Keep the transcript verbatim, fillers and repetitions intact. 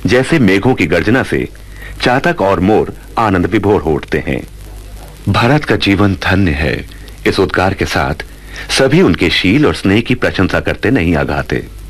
जैसे मेघों की गर्जना से चातक और मोर आनंद विभोर हो उठते हैं। भरत का जीवन धन्य है। इस उद्गार के साथ सभी उनके शील और स्नेह की प्रशंसा करते नहीं आगाते।